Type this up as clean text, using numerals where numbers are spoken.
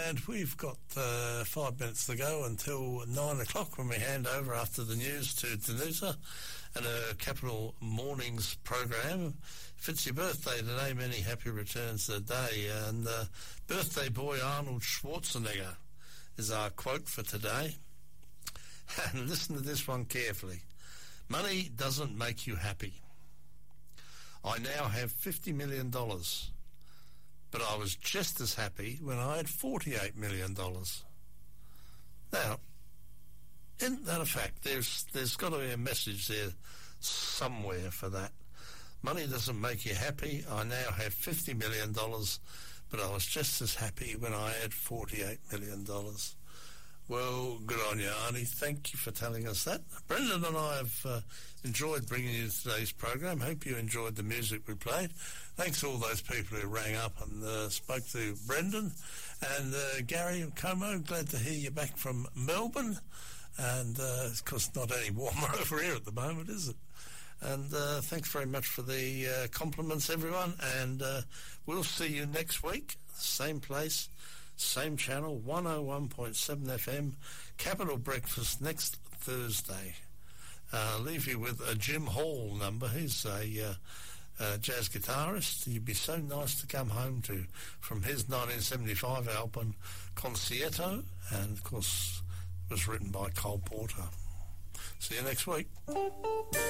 And we've got 5 minutes to go until 9 o'clock when we hand over after the news to Danuta and her Capital Mornings program. If it's your birthday today, many happy returns of the day. And birthday boy Arnold Schwarzenegger is our quote for today. And listen to this one carefully. Money doesn't make you happy. I now have $50 million. But I was just as happy when I had $48 million. Now, isn't that a fact? There's got to be a message there somewhere for that. Money doesn't make you happy. I now have $50 million, but I was just as happy when I had $48 million. Well, good on you, Arnie. Thank you for telling us that. Brendan and I have enjoyed bringing you today's program. Hope you enjoyed the music we played. Thanks to all those people who rang up and spoke to Brendan. And Gary and Como, glad to hear you back from Melbourne. And, of course, not any warmer over here at the moment, is it? And thanks very much for the compliments, everyone. And we'll see you next week, same place, same channel, 101.7 FM, Capital Breakfast next Thursday. Leave you with a Jim Hall number. He's a jazz guitarist. You'd be so nice to come home to from his 1975 album, Concierto, and, of course, it was written by Cole Porter. See you next week.